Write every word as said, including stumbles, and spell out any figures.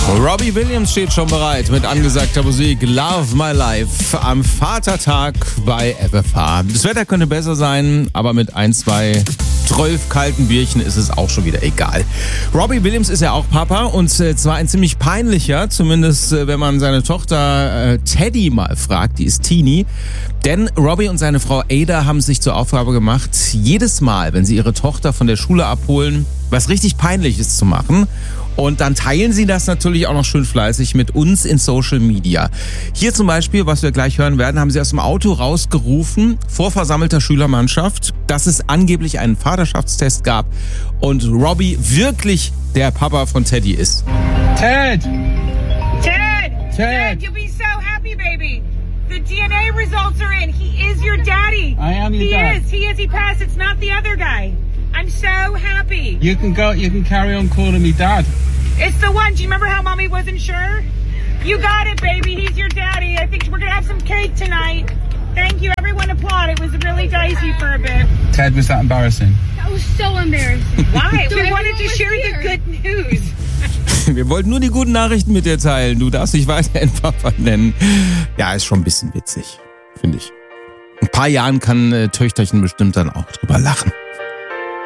Robbie Williams steht schon bereit mit angesagter Musik Love My Life am Vatertag bei F F H. Das Wetter könnte besser sein, aber mit ein, zwei zwölf kalten Bierchen ist es auch schon wieder egal. Robbie Williams ist ja auch Papa und zwar ein ziemlich peinlicher, zumindest wenn man seine Tochter äh, Teddy mal fragt, die ist Teenie. Denn Robbie und seine Frau Ada haben sich zur Aufgabe gemacht, jedes Mal, wenn sie ihre Tochter von der Schule abholen, was richtig Peinliches zu machen. Und dann teilen sie das natürlich auch noch schön fleißig mit uns in Social Media. Hier zum Beispiel, was wir gleich hören werden, haben sie aus dem Auto rausgerufen, vor versammelter Schülermannschaft, dass es angeblich einen Vaterschaftstest gab und Robbie wirklich der Papa von Teddy ist. Ted! Ted! Ted! Ted, you'll be so happy, baby. The D N A results are in. He is your daddy. I am your he dad. He is. He is. He passed. It's not the other guy. I'm so happy. You can go, you can carry on calling me dad. It's the one. Do you remember how mommy wasn't sure? You got it, baby. He's your daddy. I think we're going to have some cake tonight. Thank you. Everyone applaud. It was really dicey for a bit. Ted, was that embarrassing? That was so embarrassing. Why? So we wanted to share here. the good news. Wir wollten nur die guten Nachrichten mit dir teilen. Du darfst dich weiterhin Papa nennen. Ja, ist schon ein bisschen witzig, finde ich. In ein paar Jahren kann äh, Töchterchen bestimmt dann auch drüber lachen.